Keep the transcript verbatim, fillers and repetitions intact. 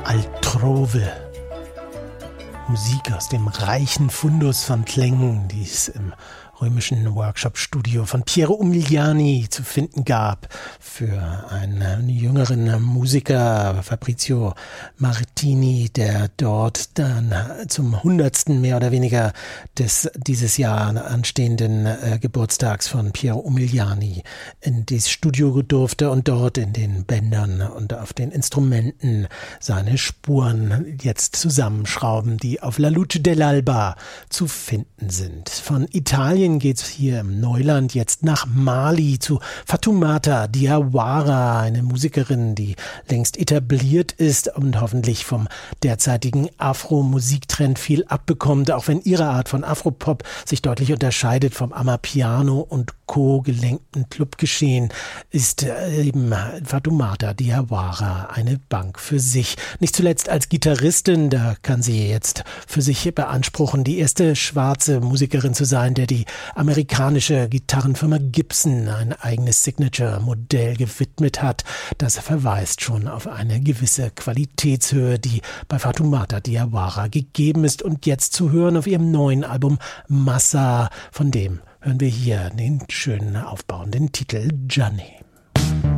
Altrove. Musik aus dem reichen Fundus von Klängen, die es im römischen Workshop-Studio von Piero Umiliani zu finden gab für einen jüngeren Musiker, Fabrizio Martini, der dort dann zum hundertsten mehr oder weniger des dieses Jahr anstehenden äh, Geburtstags von Piero Umiliani in das Studio durfte und dort in den Bändern und auf den Instrumenten seine Spuren jetzt zusammenschrauben, die auf La Luce dell'Alba zu finden sind. Von Italien geht's hier im Neuland jetzt nach Mali zu Fatoumata Diawara, eine Musikerin, die längst etabliert ist und hoffentlich vom derzeitigen Afro-Musiktrend viel abbekommt, auch wenn ihre Art von Afropop sich deutlich unterscheidet vom Amapiano und Co. gelenkten Clubgeschehen, ist eben Fatoumata Diawara eine Bank für sich. Nicht zuletzt als Gitarristin, da kann sie jetzt für sich beanspruchen, die erste schwarze Musikerin zu sein, der die amerikanische Gitarrenfirma Gibson ein eigenes Signature-Modell gewidmet hat. Das verweist schon auf eine gewisse Qualitätshöhe, die bei Fatoumata Diawara gegeben ist und jetzt zu hören auf ihrem neuen Album Massa, von dem hören wir hier den schönen aufbauenden Titel Gianni.